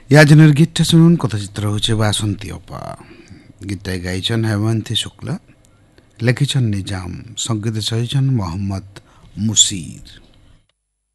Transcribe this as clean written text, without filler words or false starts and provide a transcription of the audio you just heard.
ইয়াজনের গীতটা শুনুন, কথাচিত্র হচ্ছে বাসন্তী অপা। গীতটায় গাইছেন হেমন্তী শুক্লা, লেখিছেন নিজাম, সঙ্গীতে সহিছেন মোহাম্মদ মুসির।